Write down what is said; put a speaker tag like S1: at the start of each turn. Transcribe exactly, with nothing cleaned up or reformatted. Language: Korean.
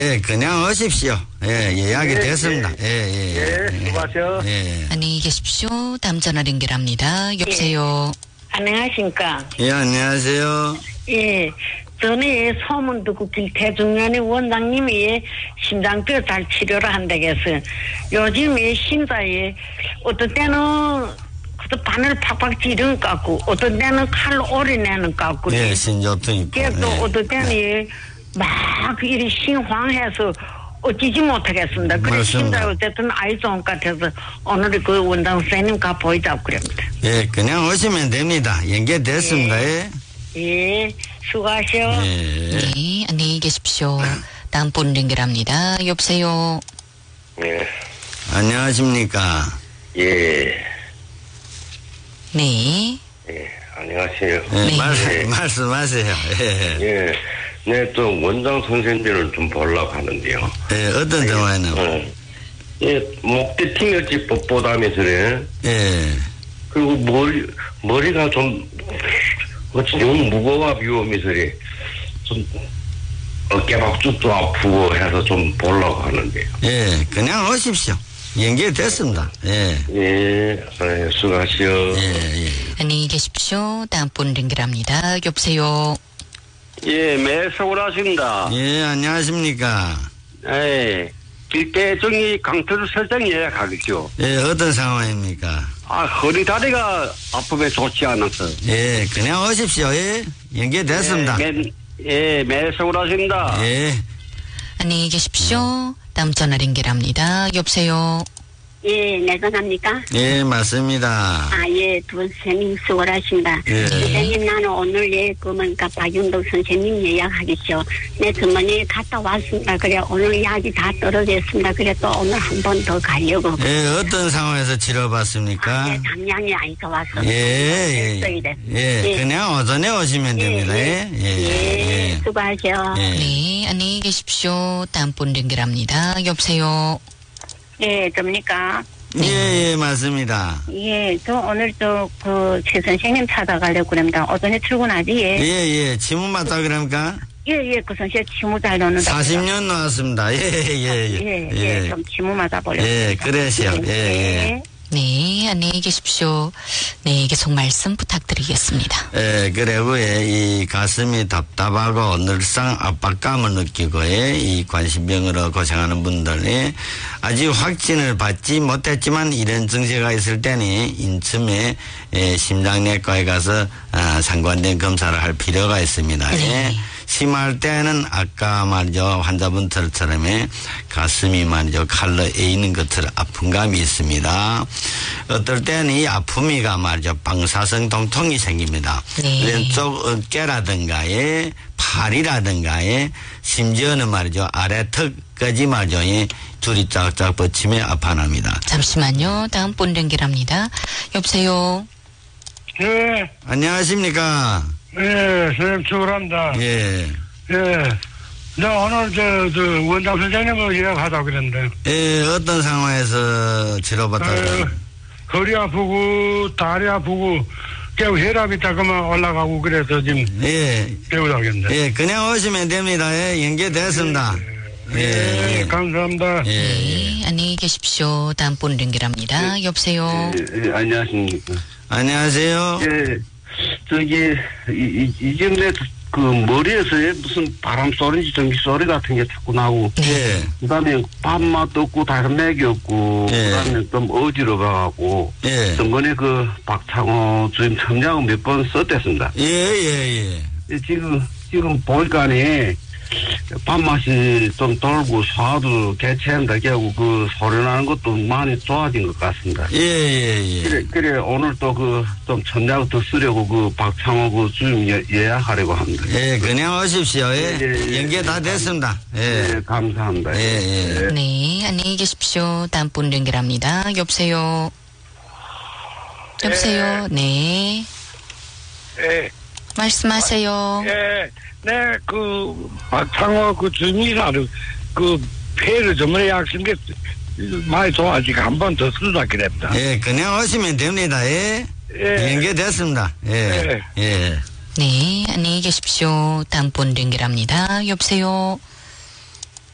S1: 예, 그냥 오십시오. 예, 예약이
S2: 예,
S1: 됐습니다. 예, 예, 예.
S2: 예, 수고하세요.
S1: 예.
S3: 안녕히 계십시오. 다음 전화 연결합니다. 여보세요.
S4: 안녕하십니까.
S1: 예, 안녕하세요.
S4: 예, 전에 소문 듣고 길태중년의 원장님이 심장병 잘 치료를 한다고 해서 요즘에 심사에 어떤 때는 그 바늘 팍팍 찌르는 것 같고 어떤 때는 칼로 오려내는 것 같고
S1: 예, 신조증 있고.
S4: 그래도
S1: 예.
S4: 어떤 때는 막 이리 신황해서 어찌지 못하겠습니다. 그래서
S1: 맞습니다.
S4: 심사 어쨌든 아이 좋은 것 같아서 오늘 그 원장 선생님 가 보이자고 그럽니다.
S1: 예, 그냥 오시면 됩니다. 연계됐습니다. 예.
S4: 예, 수고하세요.
S1: 예.
S3: 네, 안녕히 계십시오. 다음 분 연결합니다. 여보세요.
S2: 예,
S1: 안녕하십니까.
S2: 예,
S3: 네.
S2: 예, 안녕하세요.
S1: 예,
S3: 네.
S1: 말씀,
S2: 예.
S1: 말씀하세요. 예.
S2: 예, 네, 또 원장 선생님을 좀 보려고 하는데요.
S1: 예, 어떤 상황에는?
S2: 어, 예, 목대 튕겼지 뻣뻣하면서래.
S1: 예.
S2: 그리고 머리, 머리가 좀, 어찌 너무 무거워 비우면서래. 좀, 어깨박죽도 아프고 해서 좀 보려고 하는데요.
S1: 예, 그냥 오십시오. 연계됐습니다. 예.
S2: 예, 예, 수고하시오.
S1: 예, 예.
S3: 안녕히 계십시오. 다음 분 연결합니다. 여보세요.
S5: 예, 매서울하십니다.
S1: 예, 안녕하십니까.
S5: 예, 길대중이 강철 설정 예약하겠죠.
S1: 예, 어떤 상황입니까?
S5: 아, 허리 다리가 아프게 좋지 않아서.
S1: 예, 그냥 오십시오. 예, 연계됐습니다.
S5: 예, 매, 예, 매서울하십니다.
S1: 예.
S3: 안녕히 계십시오. 다음 전화 연결합니다. 여보세요.
S6: 예, 내 전화입니까?
S1: 예, 맞습니다.
S6: 아, 예, 두 선생님 수고하십니다.
S1: 예.
S6: 선생님, 나는 오늘 예, 그러니까 박윤덕 선생님 예약하겠죠. 내 주머니에 갔다 왔습니다. 그래, 오늘 예약이 다 떨어졌습니다. 그래, 또 오늘 한 번 더 가려고.
S1: 예, 어떤 상황에서 치료받습니까?
S6: 아, 예, 장량이 안 좋아서.
S1: 예, 예,
S6: 써야 돼.
S1: 예,
S6: 예.
S1: 그냥 오전에 오시면 됩니다. 예, 예,
S6: 예,
S1: 예.
S6: 수고하세요.
S1: 예.
S3: 네, 안녕히 계십시오. 다음 분 연결합니다. 여보세요.
S6: 예, 접니까?
S1: 예, 예, 맞습니다.
S6: 예, 저 오늘 저, 그, 최 선생님 찾아가려고 그럽니다. 오전에 출근하지, 예?
S1: 예, 예, 지문 맞다 그럽니까?
S6: 예, 예, 그 선생 치무 잘 넣는다.
S1: 사십 년 나왔습니다. 예, 예,
S6: 예,
S1: 예.
S6: 예, 좀 치무 맞아보려고.
S1: 예, 그러시오. 예, 예.
S3: 네, 안녕히 계십시오. 네, 계속 말씀 부탁드리겠습니다.
S1: 예, 그리고 예, 이 가슴이 답답하고 늘상 압박감을 느끼고 예, 이 관심병으로 고생하는 분들이 아직 확진을 받지 못했지만 이런 증세가 있을 때는 인쯤에 예, 심장내과에 가서 아, 상관된 검사를 할 필요가 있습니다.
S3: 네.
S1: 예. 심할 때는 아까 말이죠 환자분들처럼 가슴이 말이죠 칼로 에이는 것처럼 아픔감이 있습니다. 어떨 때는 이 아픔이가 말이죠 방사성 통통이 생깁니다.
S3: 네.
S1: 왼쪽 어깨라든가에 팔이라든가에 심지어는 말이죠 아래 턱까지 말이죠 줄이 쫙쫙 뻗치며 아파납니다.
S3: 잠시만요. 다음 분 연결합니다. 여보세요.
S7: 예,
S1: 안녕하십니까?
S7: 예, 선생님 출근합니다.
S1: 예.
S7: 예. 나 오늘 저, 저, 원장 선생님을 예약하다고 그랬는데.
S1: 예, 어떤 상황에서 치료받다가?
S7: 어, 허리 아프고, 다리 아프고, 깨우 혈압이 조금만 올라가고 그래서 지금
S1: 예.
S7: 배우다고 그랬는데.
S1: 예, 그냥 오시면 됩니다. 예, 연계됐습니다.
S7: 예,
S1: 예,
S7: 감사합니다.
S1: 예, 예.
S3: 네, 안녕히 계십시오. 다음 분 연결합니다. 여보세요.
S5: 예, 예, 안녕하십니까.
S1: 안녕하세요.
S5: 예, 저기, 이, 이, 이전에 그 머리에서 무슨 바람 소리인지 전기 소리 같은 게 자꾸 나고.
S1: 예,
S5: 그 다음에 밥맛 없고 다른맥이 없고.
S1: 예.
S5: 그 다음에 좀 어지러워가고.
S1: 예,
S5: 전번에 그 박창호 주임 청장은 몇 번 썼댔습니다.
S1: 예, 예, 예.
S5: 지금, 지금 보니까니 밥맛이 좀 돌고 소화도 개체한다 하고 그 소리 나는 것도 많이 좋아진 것 같습니다.
S1: 예, 예, 예.
S5: 그래, 그래, 오늘 또 그 좀 천장 더 쓰려고 그 박창호 그 주임 예, 예약하려고 합니다.
S1: 예, 그냥 오십시오. 예,
S5: 예, 예.
S1: 연계 다 됐습니다. 예,
S5: 네, 감사합니다.
S1: 예, 예.
S3: 네, 안녕히 계십시오. 다음 분 연결합니다. 여보세요. 여보세요. 네.
S7: 예,
S3: 말씀하세요.
S7: 예, 네, 그, 박창호 그 주민이라도 그 폐를 전문에 약쓴 게 많이 좋아지고 한 번 더 쓰다 그랬다.
S1: 예, 그냥 오시면 됩니다. 예,
S7: 예.
S1: 연계됐습니다. 예, 예.
S3: 네, 안녕히 계십시오. 다음 분 연결합니다. 여보세요.